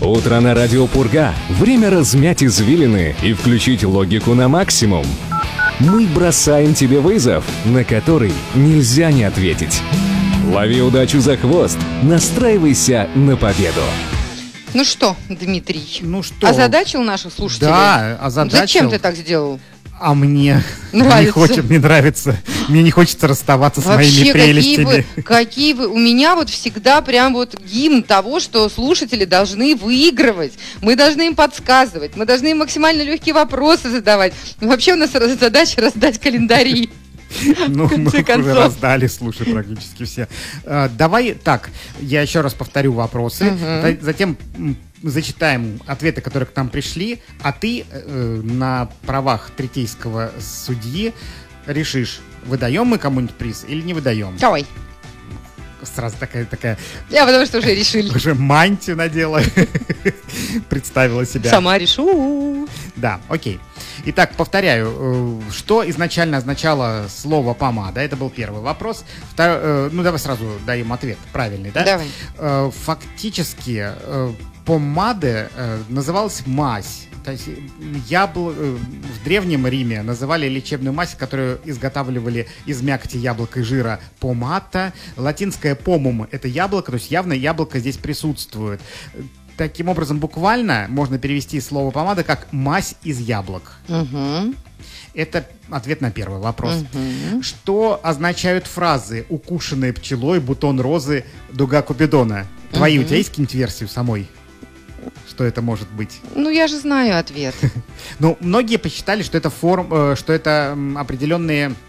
Утро на радио Пурга. Время размять извилины и включить логику на максимум. Мы бросаем тебе вызов, на который нельзя не ответить. Лови удачу за хвост, настраивайся на победу. Ну что, Дмитрий, озадачил наших слушателей? Да, озадачил. Зачем ты так сделал? А мне нравится. Мне нравится. Мне не хочется расставаться с моими прелестями. Какие вы... У меня вот всегда прям вот гимн того, что слушатели должны выигрывать. Мы должны им подсказывать. Мы должны им максимально легкие вопросы задавать. Вообще у нас задача раздать календари. Ну, мы уже раздали, слушай, практически все. Давай так, я еще раз повторю вопросы. Затем зачитаем ответы, которые к нам пришли, а ты на правах третейского судьи решишь, выдаем мы кому-нибудь приз или не выдаем. Давай. Сразу такая... Я потому что уже решили. Уже мантию надела, представила себя. Сама решу. Да, окей. Итак, повторяю, что изначально означало слово «помада»? Это был первый вопрос. Ну, давай сразу даем ответ правильный, да? Давай. Фактически помады называлась мазь. То есть в Древнем Риме называли лечебную мазь, которую изготавливали из мякоти яблока и жира, помата. Латинское помум — это яблоко, то есть явно яблоко здесь присутствует. Таким образом, буквально можно перевести слово помада как мазь из яблок. Это ответ на первый вопрос. Что означают фразы «укушенная пчелой», «бутон розы», «дуга Купидона»? Твои у тебя есть какие-нибудь версии самой? Что это может быть? Ну, я же знаю ответ. Ну, многие посчитали, что это определенные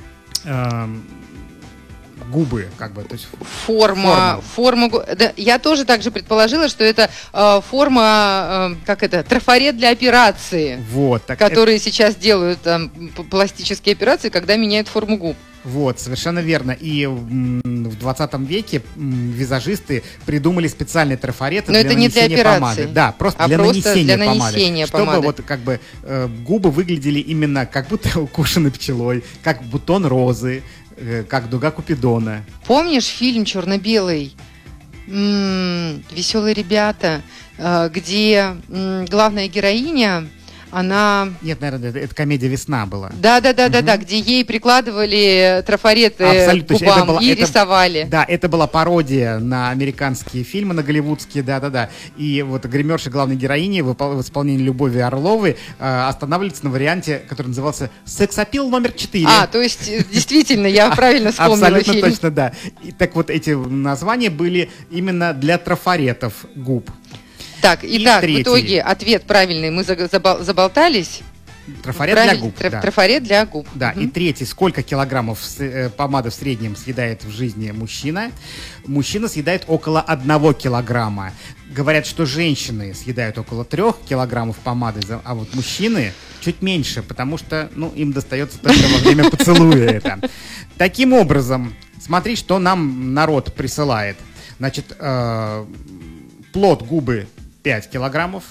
губы, как бы, то есть форма. Да, я тоже также предположила, что это форма, трафарет для операции, вот, которые сейчас делают пластические операции, когда меняют форму губ. Вот, совершенно верно. И в 20 веке визажисты придумали специальные трафареты для нанесения помады. Да, просто для нанесения помады. Чтобы вот как бы губы выглядели именно как будто укушены пчелой, как бутон розы, как дуга Купидона. Помнишь фильм черно-белый «Веселые ребята», где главная героиня, она... Нет, наверное, это комедия «Весна» была. Да, где ей прикладывали трафареты к губам и рисовали. Да, это была пародия на американские фильмы, на голливудские, да. И вот гримерша главной героини в исполнении Любови Орловой останавливается на варианте, который назывался «Сексапил номер 4». То есть, действительно, я правильно вспомнила фильм. Абсолютно точно, да. И так вот, эти названия были именно для трафаретов губ. Так, итак, в итоге ответ правильный, мы заболтались. Трафарет для губ. Трафарет для губ. Да, и третий, сколько килограммов помады в среднем съедает в жизни мужчина? Мужчина съедает около 1 килограмма. Говорят, что женщины съедают около 3 килограммов помады, а вот мужчины чуть меньше, потому что, им достается только во время поцелуя это. Таким образом, смотри, что нам народ присылает. Значит, плод губы 5 килограммов.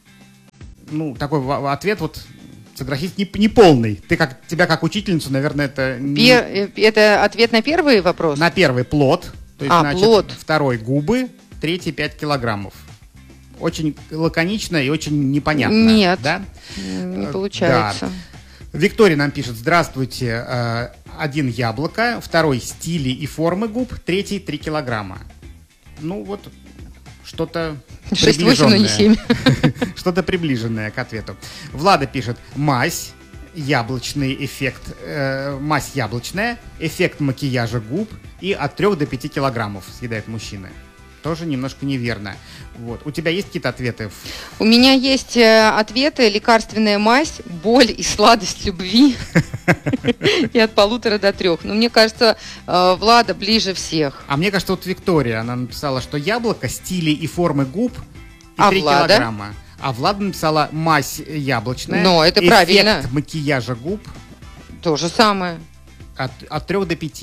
Ну, такой ответ вот, согласись, не полный. Тебя как учительницу, наверное, это... Это ответ на первый вопрос? На первый плод. То есть, плод. Второй губы, третий 5 килограммов. Очень лаконично и очень непонятно. Нет, да? Не получается. Да. Виктория нам пишет: здравствуйте, 1 яблоко, 2 стили и формы губ, 3 3 килограмма. Ну вот... Что-то 6-8, но не 7. Что-то приближенное к ответу. Влада пишет: мазь, яблочный эффект, мазь яблочная, эффект макияжа губ и от 3 до 5 килограммов съедает мужчина. Тоже немножко неверно. Вот. У тебя есть какие-то ответы? У меня есть ответы: лекарственная мазь, боль и сладость любви. И от 1,5 до 3. Но мне кажется, Влада ближе всех. А мне кажется, вот Виктория, она написала, что яблоко, стили и формы губ и 3 килограмма. А Влада написала мазь яблочная. Но это правильно. Эффект макияжа губ. То же самое. От 3 до 5.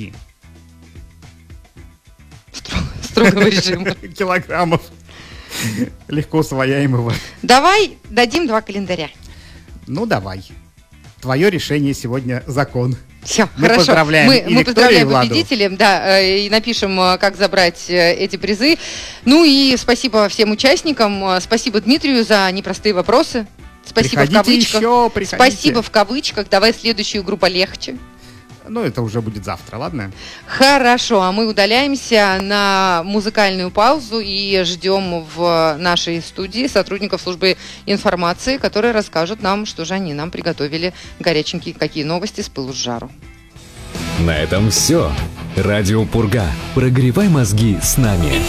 Строгого режима. Килограммов. Легко усвояемого. Давай дадим 2 календаря. Ну, давай. Твое решение сегодня закон. Все, Мы хорошо. поздравляем и Мы Викторию, поздравляем и Владу. победителей, да, и напишем, как забрать эти призы. Ну и спасибо всем участникам, спасибо Дмитрию за непростые вопросы. Спасибо Приходите в кавычках. еще, приходите. Спасибо в кавычках. Давай следующую группу полегче. Ну, это уже будет завтра, ладно? Хорошо, а мы удаляемся на музыкальную паузу и ждем в нашей студии сотрудников службы информации, которые расскажут нам, что же они нам приготовили горяченькие, какие новости с пылу с жару. На этом все. Радио Пурга. Прогревай мозги с нами.